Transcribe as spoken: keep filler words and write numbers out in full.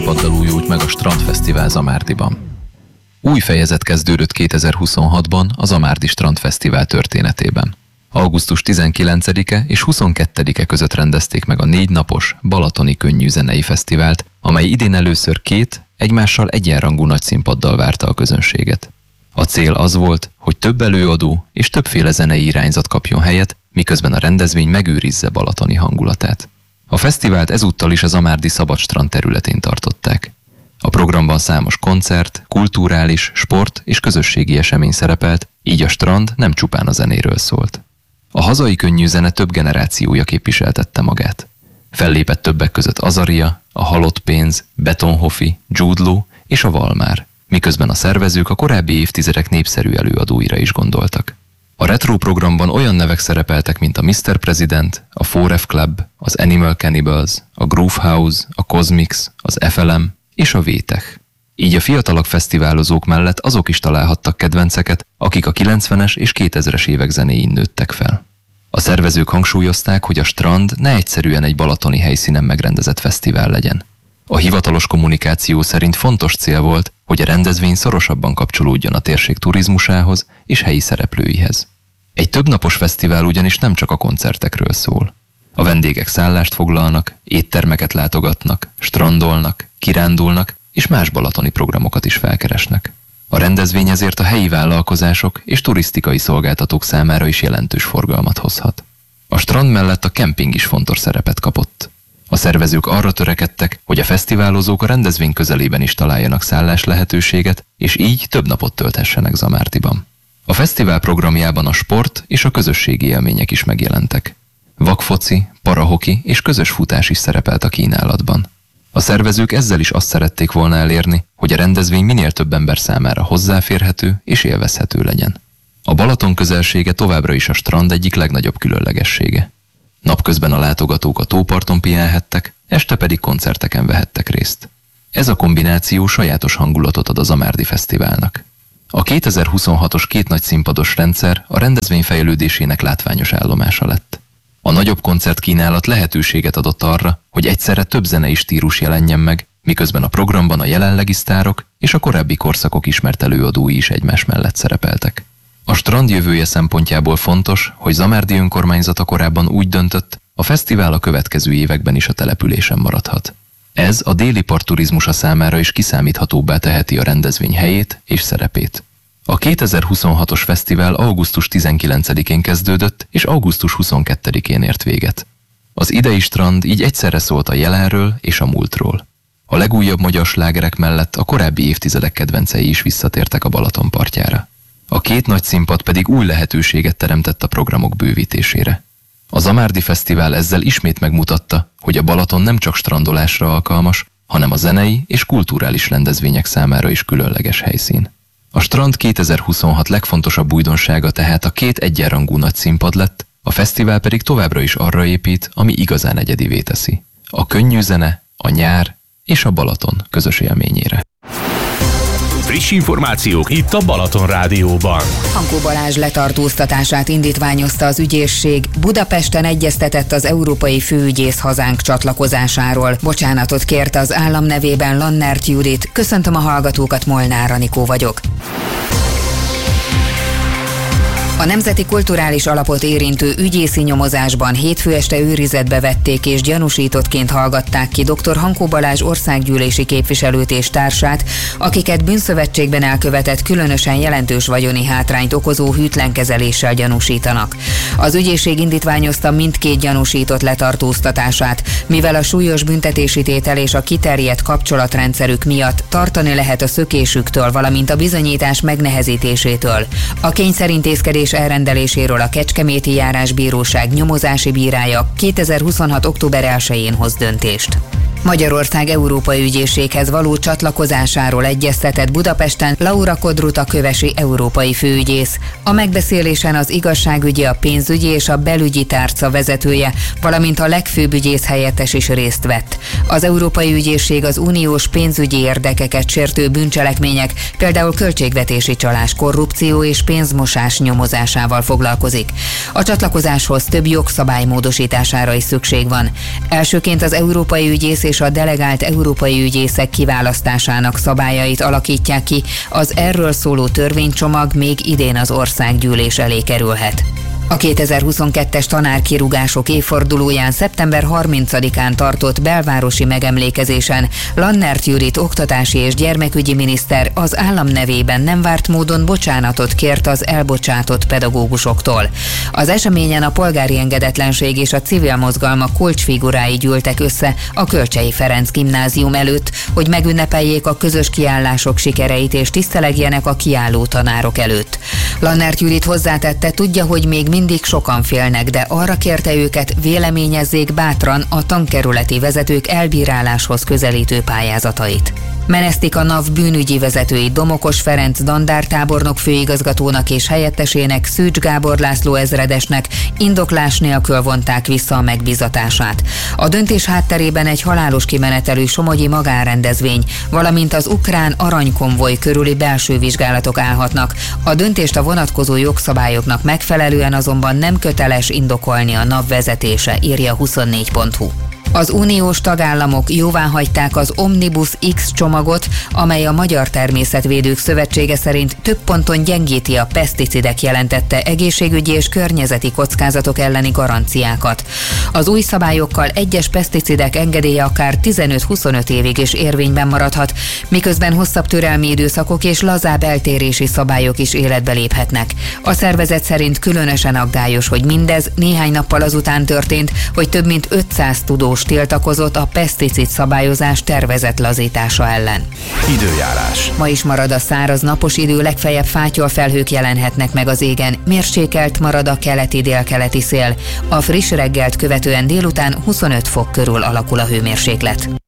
nagyszínpaddal újult meg a Strandfesztivál Zamárdiban. Új fejezet kezdődött kétezer-huszonhatban a Zamárdi Strandfesztivál történetében. augusztus tizenkilencedike és huszonkettedike között rendezték meg a négy napos Balatoni Könnyű Zenei Fesztivált, amely idén először két, egymással egyenrangú nagyszínpaddal várta a közönséget. A cél az volt, hogy több előadó és többféle zenei irányzat kapjon helyet, miközben a rendezvény megőrizze balatoni hangulatát. A fesztivált ezúttal is a zamárdi szabadstrand területén tartották. A programban számos koncert, kulturális, sport és közösségi esemény szerepelt, így a strand nem csupán a zenéről szólt. A hazai könnyű zene több generációja képviseltette magát. Fellépett többek között Azaria, a Halott Pénz, Betonhofi, Jude Law és a Valmár, miközben a szervezők a korábbi évtizedek népszerű előadóira is gondoltak. A retro programban olyan nevek szerepeltek, mint a miszter President, a four F Club, az Animal Cannibals, a Groove House, a Cosmix, az F L M és a Vétech. Így a fiatalok fesztiválozók mellett azok is találhattak kedvenceket, akik a kilencvenes és kétezres évek zenéin nőttek fel. A szervezők hangsúlyozták, hogy a strand ne egyszerűen egy balatoni helyszínen megrendezett fesztivál legyen. A hivatalos kommunikáció szerint fontos cél volt, hogy a rendezvény szorosabban kapcsolódjon a térség turizmusához és helyi szereplőihez. Egy többnapos fesztivál ugyanis nem csak a koncertekről szól. A vendégek szállást foglalnak, éttermeket látogatnak, strandolnak, kirándulnak és más balatoni programokat is felkeresnek. A rendezvény ezért a helyi vállalkozások és turisztikai szolgáltatók számára is jelentős forgalmat hozhat. A strand mellett a kemping is fontos szerepet kapott. A szervezők arra törekedtek, hogy a fesztiválozók a rendezvény közelében is találjanak szállás lehetőséget, és így több napot tölthessenek Zamárdiban. A fesztivál programjában a sport és a közösségi élmények is megjelentek. Vakfoci, parahoki és közös futás is szerepelt a kínálatban. A szervezők ezzel is azt szerették volna elérni, hogy a rendezvény minél több ember számára hozzáférhető és élvezhető legyen. A Balaton közelsége továbbra is a strand egyik legnagyobb különlegessége. Napközben a látogatók a tóparton pihenhettek, este pedig koncerteken vehettek részt. Ez a kombináció sajátos hangulatot ad a Zamárdi Fesztiválnak. A kétezer-huszonhatos két nagy színpados rendszer a rendezvény fejlődésének látványos állomása lett. A nagyobb koncertkínálat lehetőséget adott arra, hogy egyszerre több zenei stílus jelenjen meg, miközben a programban a jelenlegi sztárok és a korábbi korszakok ismert előadói is egymás mellett szerepeltek. A strand jövője szempontjából fontos, hogy Zamárdi önkormányzata korábban úgy döntött, a fesztivál a következő években is a településen maradhat. Ez a déli part turizmusa számára is kiszámíthatóbbá teheti a rendezvény helyét és szerepét. A kétezer-huszonhatos fesztivál augusztus tizenkilencedikén kezdődött, és augusztus huszonkettedikén ért véget. Az idei strand így egyszerre szólt a jelenről és a múltról. A legújabb magyar slágerek mellett a korábbi évtizedek kedvencei is visszatértek a Balaton partjára. A két nagy színpad pedig új lehetőséget teremtett a programok bővítésére. A Zamárdi Fesztivál ezzel ismét megmutatta, hogy a Balaton nem csak strandolásra alkalmas, hanem a zenei és kulturális rendezvények számára is különleges helyszín. A strand kétezer-huszonhat legfontosabb újdonsága tehát a két egyenrangú nagy színpad lett, a fesztivál pedig továbbra is arra épít, ami igazán egyedivé teszi. A könnyű zene, a nyár és a Balaton közös élményére. Friss információk itt a Balaton Rádióban. Hankó Balázs letartóztatását indítványozta az ügyészség. Budapesten egyeztetett az európai főügyész hazánk csatlakozásáról. Bocsánatot kért az állam nevében Lannert Judit. Köszöntöm a hallgatókat, Molnár Anikó vagyok. A Nemzeti Kulturális Alapot érintő ügyészi nyomozásban hétfő este őrizetbe vették és gyanúsítottként hallgatták ki dr. Hankó Balázs országgyűlési képviselőt és társát, akiket bűnszövetségben elkövetett különösen jelentős vagyoni hátrányt okozó hűtlenkezeléssel gyanúsítanak. Az ügyészség indítványozta mindkét gyanúsított letartóztatását, mivel a súlyos büntetési tétel és a kiterjedt kapcsolatrendszerük miatt tartani lehet a szökésüktől, valamint a bizonyítás megnehezítésétől. A kényszerintézkedés elrendeléséről a Kecskeméti Járásbíróság nyomozási bírája kétezer-huszonhat. október elsején hoz döntést. Magyarország Európai Ügyészséghez való csatlakozásáról egyeztetett Budapesten Laura Kodruta kövesi európai főügyész. A megbeszélésen az igazságügyi, a pénzügyi és a belügyi tárca vezetője, valamint a legfőbb ügyész helyettes is részt vett. Az Európai Ügyészség az uniós pénzügyi érdekeket sértő bűncselekmények, például költségvetési csalás, korrupció és pénzmosás nyomozásával foglalkozik. A csatlakozáshoz több jogszabály módosítására is szükség van. Elsőként az Európai Ügyész és a delegált európai ügyészek kiválasztásának szabályait alakítják ki. Az erről szóló törvénycsomag még idén az országgyűlés elé kerülhet. A kétezer-huszonkettes tanárkirúgások évfordulóján szeptember harmincadikán tartott belvárosi megemlékezésen Lannert Judit oktatási és gyermekügyi miniszter az állam nevében nem várt módon bocsánatot kért az elbocsátott pedagógusoktól. Az eseményen a polgári engedetlenség és a civil mozgalmak kulcsfigurái gyűltek össze a Kölcsey Ferenc gimnázium előtt, hogy megünnepeljék a közös kiállások sikereit és tisztelegjenek a kiálló tanárok előtt. Lannert Judit hozzátette, tudja, hogy még mindig sokan félnek, de arra kérte őket, véleményezzék bátran a tankerületi vezetők elbíráláshoz közelítő pályázatait. Menesztik a NAV bűnügyi vezetőit Domokos Ferenc dandártábornok főigazgatónak és helyettesének, Szűcs Gábor László ezredesnek, indoklás nélkül vonták vissza a megbízatását. A döntés hátterében egy halálos kimenetelű somogyi magánrendezvény, valamint az ukrán aranykonvoj körüli belső vizsgálatok állhatnak. A döntést a vonatkozó jogszabályoknak megfelelően azonban nem köteles indokolni a NAV vezetése, írja huszonnégy pont hu. Az uniós tagállamok jóváhagyták az Omnibus X csomagot, amely a Magyar Természetvédők Szövetsége szerint több ponton gyengíti a peszticidek jelentette egészségügyi és környezeti kockázatok elleni garanciákat. Az új szabályokkal egyes peszticidek engedélye akár tizenöt-huszonöt évig is érvényben maradhat, miközben hosszabb türelmi időszakok és lazább eltérési szabályok is életbe léphetnek. A szervezet szerint különösen aggályos, hogy mindez néhány nappal azután történt, hogy több mint ötszáz tudós tiltakozott a peszticid szabályozás tervezett lazítása ellen. Időjárás. Ma is marad a száraz napos idő, legfeljebb fátyolfelhők jelenhetnek meg az égen. Mérsékelt marad a keleti-délkeleti szél. A friss reggelt követően délután huszonöt fok körül alakul a hőmérséklet.